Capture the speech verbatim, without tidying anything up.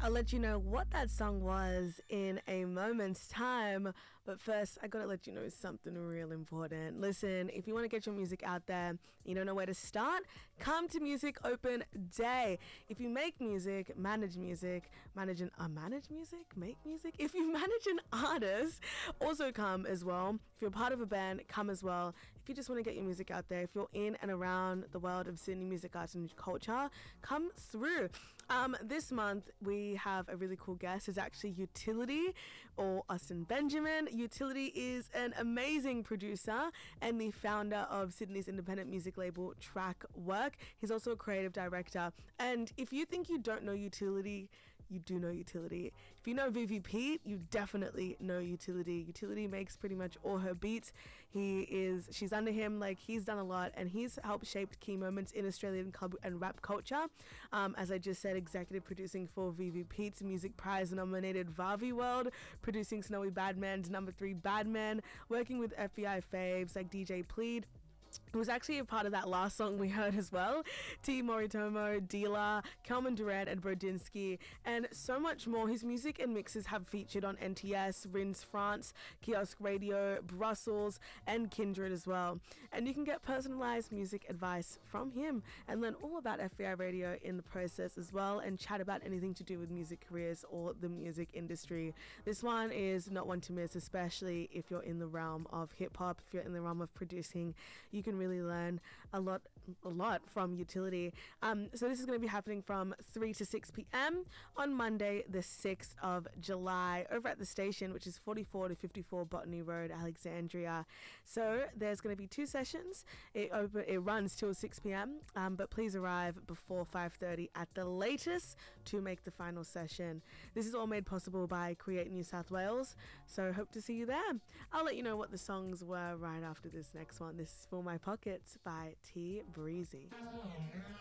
I'll let you know what that song was in a moment's time. But first, I gotta let you know something real important. Listen, if you want to get your music out there, you don't know where to start, come to Music Open Day. If you make music, manage music, manage an uh, manage music, make music. If you manage an artist, also come as well. If you're part of a band, come as well. If you just want to get your music out there, if you're in and around the world of Sydney music, arts, and culture, come through. Um, this month we have a really cool guest. It's actually Utility, or Austin Benjamin. Utility is an amazing producer and the founder of Sydney's independent music label Track Work. He's also a creative director. And if you think you don't know Utility, you do know Utility. If you know Vivi Pete, you definitely know Utility. Utility makes pretty much all her beats. He is, she's under him, like he's done a lot, and he's helped shape key moments in Australian club and rap culture. Um, as I just said, executive producing for Vivi Pete's Music Prize nominated Vavi World, producing Snowy Badman's number three Badman, working with F B I faves like D J Plead, who was actually a part of that last song we heard as well, T. Moritomo, Dila, Kelman Durant, and Brodinsky, and so much more. His music and mixes have featured on N T S, Rins France, Kiosk Radio, Brussels, and Kindred as well. And you can get personalized music advice from him and learn all about F B I Radio in the process as well, and chat about anything to do with music careers or the music industry. This one is not one to miss, especially if you're in the realm of hip-hop, if you're in the realm of producing. You can really learn a lot a lot from Utility. Um, so this is going to be happening from three to six p.m. on Monday the sixth of July over at the station, which is forty-four to fifty-four Botany Road, Alexandria. So there's going to be two sessions. It open it runs till six p.m. Um, but please arrive before five thirty at the latest to make the final session. This is all made possible by Create New South Wales, so hope to see you there. I'll let you know what the songs were right after this next one. This is For My Pockets by T Breezy.